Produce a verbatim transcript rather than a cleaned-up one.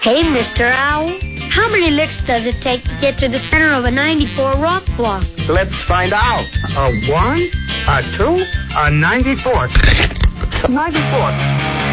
Hey, Mister Owl, how many licks does it take to get to the center of a ninety-four rock block? Let's find out. A one, a two, a ninety-four. ninety-four.